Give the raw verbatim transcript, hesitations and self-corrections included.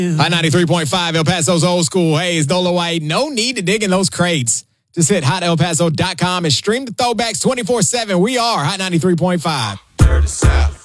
Hot ninety-three point five, El Paso's old school. Hey, it's Dola White. No need to dig in those crates. Just hit hot el paso dot com and stream the throwbacks twenty-four seven. We are Hot ninety-three point five. Dirty South.